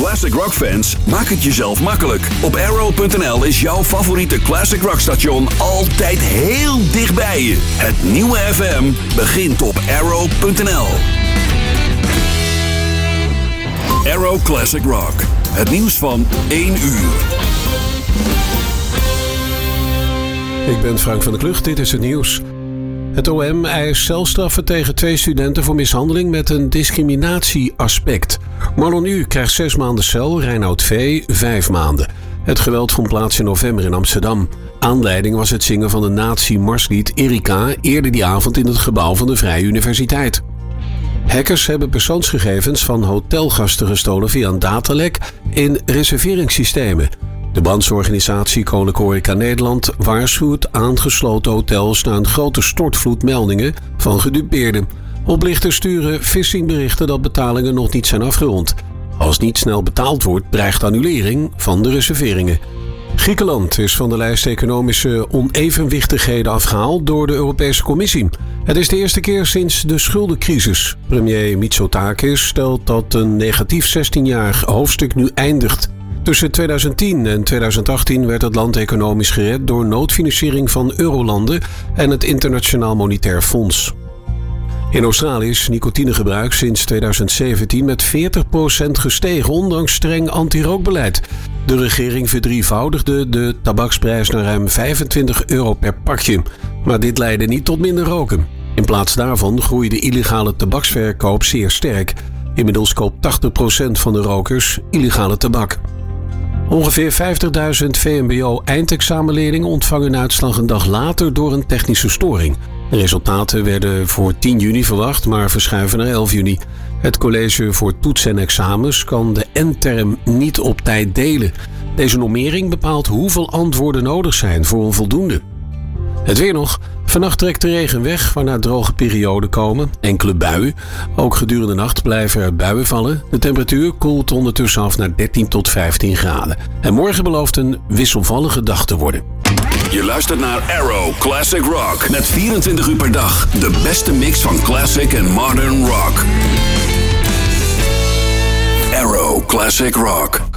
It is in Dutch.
Classic Rock fans, maak het jezelf makkelijk. Op Arrow.nl is jouw favoriete Classic Rock station altijd heel dicht bij je. Het nieuwe FM begint op Arrow.nl. Arrow Classic Rock. Het nieuws van 1 uur. Ik ben Frank van der Klucht, dit is het nieuws. Het OM eist celstraffen tegen 2 studenten voor mishandeling met een discriminatieaspect. Marlon U. krijgt 6 maanden cel, Reinoud V. 5 maanden. Het geweld vond plaats in november in Amsterdam. Aanleiding was het zingen van de nazi-marslied Erika eerder die avond in het gebouw van de Vrije Universiteit. Hackers hebben persoonsgegevens van hotelgasten gestolen via een datalek in reserveringssystemen. De brancheorganisatie Koninklijke Horeca Nederland waarschuwt aangesloten hotels na een grote stortvloed meldingen van gedupeerden. Oplichters sturen phishingberichten dat betalingen nog niet zijn afgerond. Als niet snel betaald wordt, dreigt annulering van de reserveringen. Griekenland is van de lijst economische onevenwichtigheden afgehaald door de Europese Commissie. Het is de eerste keer sinds de schuldencrisis. Premier Mitsotakis stelt dat een negatief 16-jarig hoofdstuk nu eindigt. Tussen 2010 en 2018 werd het land economisch gered door noodfinanciering van eurolanden en het Internationaal Monetair Fonds. In Australië is nicotinegebruik sinds 2017 met 40% gestegen, ondanks streng anti-rookbeleid. De regering verdrievoudigde de tabaksprijs naar ruim €25 per pakje. Maar dit leidde niet tot minder roken. In plaats daarvan groeide de illegale tabaksverkoop zeer sterk. Inmiddels koopt 80% van de rokers illegale tabak. Ongeveer 50.000 VMBO-eindexamenleerlingen ontvangen een uitslag een dag later door een technische storing. De resultaten werden voor 10 juni verwacht, maar verschuiven naar 11 juni. Het college voor toetsen en examens kan de N-term niet op tijd delen. Deze normering bepaalt hoeveel antwoorden nodig zijn voor een voldoende. Het weer nog. Vannacht trekt de regen weg, waarna droge perioden komen. Enkele buien. Ook gedurende de nacht blijven er buien vallen. De temperatuur koelt ondertussen af naar 13 tot 15 graden. En morgen belooft een wisselvallige dag te worden. Je luistert naar Arrow Classic Rock. Met 24 uur per dag de beste mix van classic en modern rock. Arrow Classic Rock.